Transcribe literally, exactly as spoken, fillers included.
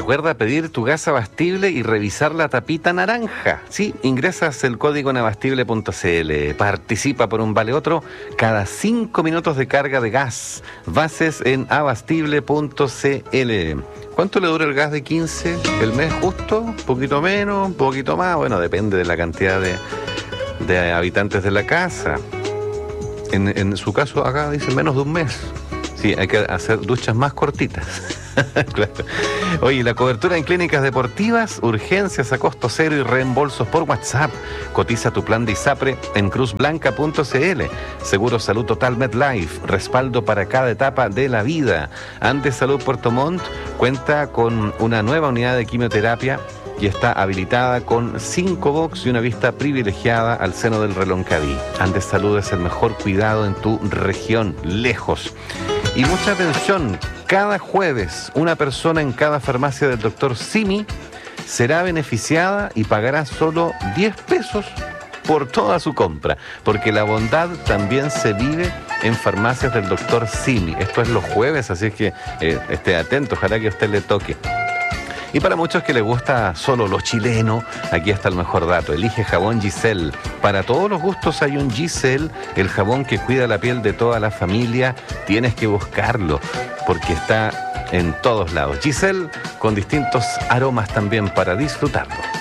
recuerda pedir tu gas Abastible y revisar la tapita naranja. Sí, ingresas el código en abastible punto cl. Participa por un vale otro cada cinco minutos de carga de gas. Bases en abastible punto cl. ¿Cuánto le dura el gas de quince? ¿El mes justo? ¿Un poquito menos? ¿Un poquito más? Bueno, depende de la cantidad de, de habitantes de la casa. En, en su caso, acá dice menos de un mes. Sí, hay que hacer duchas más cortitas. Claro. Oye, la cobertura en clínicas deportivas, urgencias a costo cero y reembolsos por WhatsApp. Cotiza tu plan de ISAPRE en cruz blanca punto cl. Seguro Salud Total MedLife, respaldo para cada etapa de la vida. Andes Salud Puerto Montt cuenta con una nueva unidad de quimioterapia y está habilitada con cinco box y una vista privilegiada al seno del Reloncaví. Andes Salud es el mejor cuidado en tu región, lejos. Y mucha atención, cada jueves una persona en cada farmacia del doctor Simi será beneficiada y pagará solo diez pesos por toda su compra, porque la bondad también se vive en farmacias del doctor Simi. Esto es los jueves, así es que eh, esté atento, ojalá que a usted le toque. Y para muchos que les gusta solo lo chileno, aquí está el mejor dato. Elige jabón Giselle. Para todos los gustos hay un Giselle, el jabón que cuida la piel de toda la familia. Tienes que buscarlo, porque está en todos lados. Giselle, con distintos aromas también para disfrutarlo.